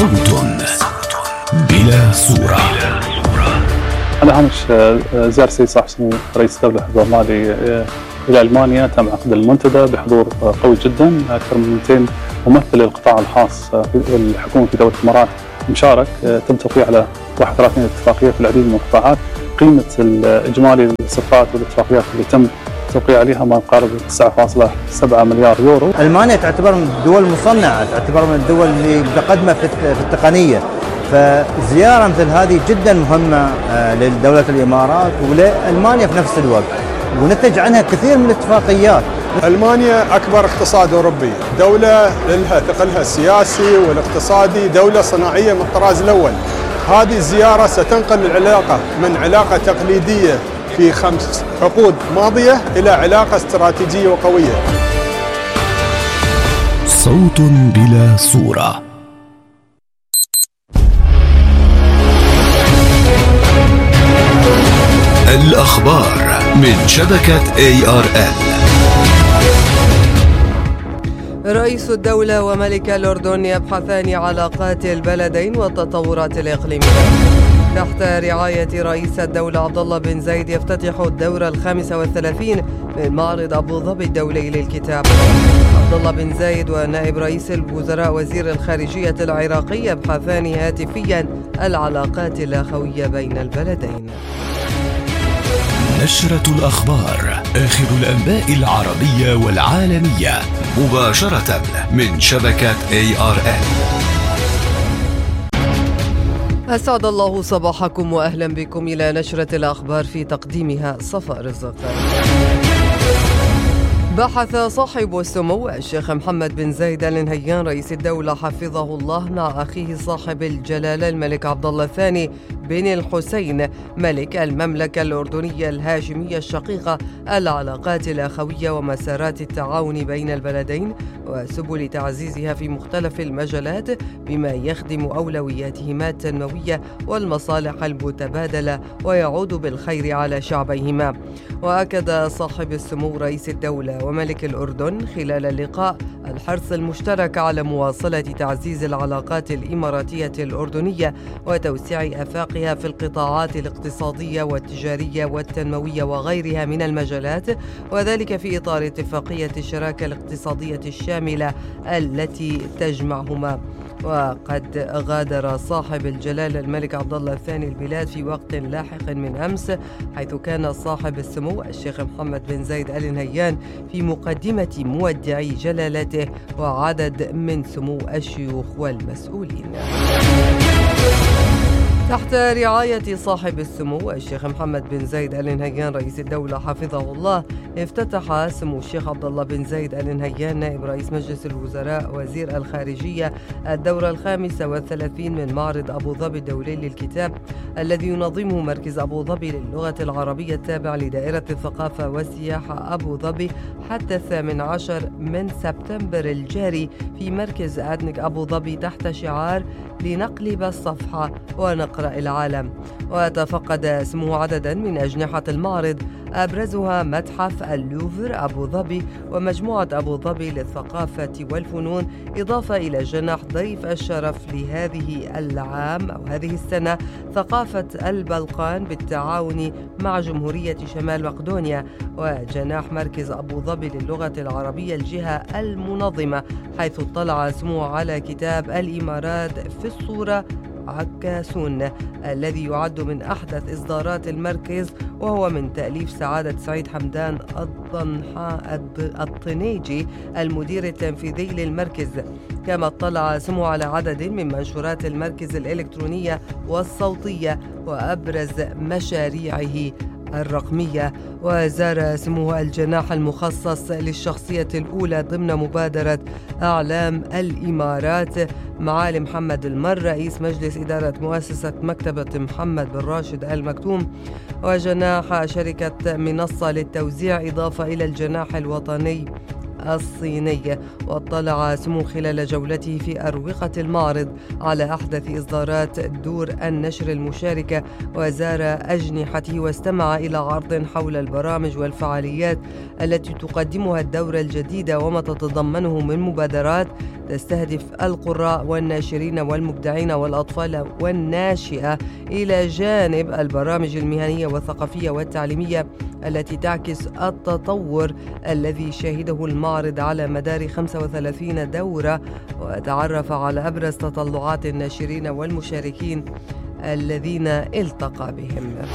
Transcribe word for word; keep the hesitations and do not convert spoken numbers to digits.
صوت بلا صورة. على هامش زيارة السيد صاحب السمو رئيس الدولة حفظه الله إلى ألمانيا، تم عقد المنتدى بحضور قوي جدا، أكثر من مئتين ممثل للقطاع الخاص والحكومة في دولة الإمارات مشارك. تم توقيع على واحد وثلاثين اتفاقية في العديد من القطاعات. قيمة الإجمالي للصفقات والاتفاقيات اللي تم توقيع عليها ما يقارب تسعة فاصلة سبعة مليار يورو. ألمانيا تعتبر من الدول المصنعة، تعتبر من الدول اللي متقدمة في التقنية، فزيارة مثل هذه جدا مهمة لدولة الإمارات ولألمانيا في نفس الوقت، ونتج عنها كثير من الاتفاقيات. ألمانيا أكبر اقتصاد أوروبي، دولة لها ثقلها السياسي والاقتصادي، دولة صناعية من الطراز الأول. هذه الزيارة ستنقل العلاقة من علاقة تقليدية في خمس عقود ماضية إلى علاقة استراتيجية وقوية. صوت بلا صورة. الأخبار من شبكة إيه آر إل. رئيس الدولة وملك الأردن يبحثان علاقات البلدين والتطورات الإقليمية. تحت رعاية رئيس الدولة عبد الله بن زايد يفتتح الدورة الخامسة والثلاثين من معرض أبو ظبي الدولي للكتاب. عبد الله بن زايد ونائب رئيس الوزراء وزير الخارجية العراقي يبحثان هاتفيا العلاقات الأخوية بين البلدين. نشرة الأخبار، آخر الأنباء العربية والعالمية مباشرة من شبكة إيه آر إل. أسعد الله صباحكم وأهلا بكم إلى نشرة الأخبار في تقديمها صفاء رزق. بحث صاحب السمو الشيخ محمد بن زايد آل نهيان رئيس الدولة حفظه الله مع أخيه صاحب الجلالة الملك عبد الله الثاني بن الحسين ملك المملكة الأردنية الهاشمية الشقيقة العلاقات الأخوية ومسارات التعاون بين البلدين وسبل تعزيزها في مختلف المجالات بما يخدم أولوياتهما التنموية والمصالح المتبادلة ويعود بالخير على شعبيهما. وأكد صاحب السمو رئيس الدولة وملك الأردن خلال اللقاء الحرص المشترك على مواصلة تعزيز العلاقات الإماراتية الأردنية وتوسيع آفاقها في القطاعات الاقتصادية والتجارية والتنموية وغيرها من المجالات، وذلك في إطار اتفاقية الشراكة الاقتصادية الشاملة التي تجمعهما. وقد غادر صاحب الجلالة الملك عبد الله الثاني البلاد في وقت لاحق من أمس، حيث كان صاحب السمو الشيخ محمد بن زايد آل نهيان في مقدمة مودعي جلالته وعدد من سمو الشيوخ والمسؤولين. تحت رعاية صاحب السمو الشيخ محمد بن زايد آل نهيان رئيس الدولة حفظه الله، افتتح سمو الشيخ عبد الله بن زايد آل نهيان نائب رئيس مجلس الوزراء وزير الخارجية الدورة الخامسة والثلاثين من معرض أبو ظبي الدولي للكتاب الذي ينظمه مركز أبو ظبي للغة العربية التابع لدائرة الثقافة والسياحة أبو ظبي حتى الثامن عشر من سبتمبر الجاري في مركز أدنك أبو ظبي تحت شعار لنقلب الصفحة ونقرأ العالم. وتفقد سموه عددا من أجنحة المعرض أبرزها متحف اللوفر أبو ظبي ومجموعة أبو ظبي للثقافة والفنون، إضافة إلى جناح ضيف الشرف لهذه العام أو هذه السنة ثقافة البلقان بالتعاون مع جمهورية شمال مقدونيا، وجناح مركز أبو ظبي للغة العربية الجهة المنظمة، حيث اطلع سموه على كتاب الإمارات في الصورة عكاسون الذي يعد من أحدث إصدارات المركز، وهو من تأليف سعادة سعيد حمدان الضنحاء الطنيجي المدير التنفيذي للمركز. كما اطلع سمو على عدد من منشورات المركز الإلكترونية والصوتية وأبرز مشاريعه الرقمية. وزار سموه الجناح المخصص للشخصية الأولى ضمن مبادرة أعلام الإمارات معالي محمد المر رئيس مجلس إدارة مؤسسة مكتبة محمد بن راشد آل مكتوم، وجناح شركة منصة للتوزيع، إضافة إلى الجناح الوطني الصيني. واطلع سمو خلال جولته في أروقة المعرض على أحدث إصدارات دور النشر المشاركة، وزار أجنحته واستمع إلى عرض حول البرامج والفعاليات التي تقدمها الدورة الجديدة وما تتضمنه من مبادرات تستهدف القراء والناشرين والمبدعين والأطفال والناشئة، إلى جانب البرامج المهنية والثقافية والتعليمية التي تعكس التطور الذي شهده المعرض على مدار خمسة وثلاثين دورة، وتعرف على أبرز تطلعات الناشرين والمشاركين الذين التقى بهم.